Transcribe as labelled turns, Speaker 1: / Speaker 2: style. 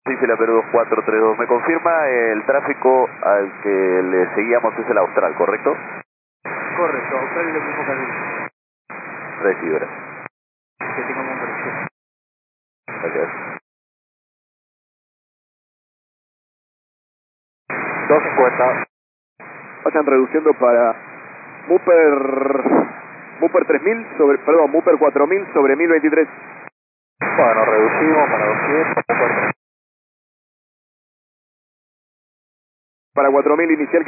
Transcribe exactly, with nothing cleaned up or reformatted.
Speaker 1: Sí, fila Perú dos cuatro tres dos. ¿Me confirma el tráfico al que le seguíamos es el Austral, correcto?
Speaker 2: Correcto, Austral es el mismo carril.
Speaker 1: Recibo, gracias.
Speaker 2: Que tengamos un conexión.
Speaker 1: Gracias.
Speaker 3: dos cincuenta. Vayan reduciendo para Mupper, Mupper tres mil sobre, perdón, Mupper cuatro mil sobre mil veintitrés.
Speaker 1: Bueno, reducimos para doscientos.
Speaker 3: Para cuatro mil inicial.